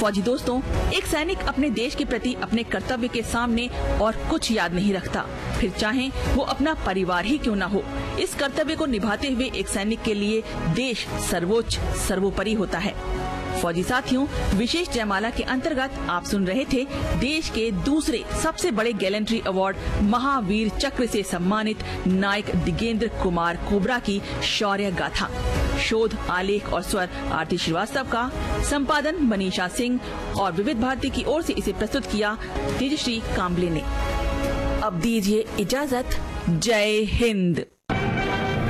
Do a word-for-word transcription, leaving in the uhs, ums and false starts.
फौजी दोस्तों, एक सैनिक अपने देश के प्रति अपने कर्तव्य के सामने और कुछ याद नहीं रखता, फिर चाहे वो अपना परिवार ही क्यों न हो। इस कर्तव्य को निभाते हुए एक सैनिक के लिए देश सर्वोच्च सर्वोपरि होता है। फौजी साथियों, विशेष जयमाला के अंतर्गत आप सुन रहे थे देश के दूसरे सबसे बड़े गैलेंट्री अवार्ड महावीर चक्र से सम्मानित नायक दिगेंद्र कुमार कोबरा की शौर्य गाथा। शोध, आलेख और स्वर आरती श्रीवास्तव का, संपादन मनीषा सिंह और विविध भारती की ओर से इसे प्रस्तुत किया तेजश्री काम्बले ने। अब दीजिए इजाजत। जय हिंद।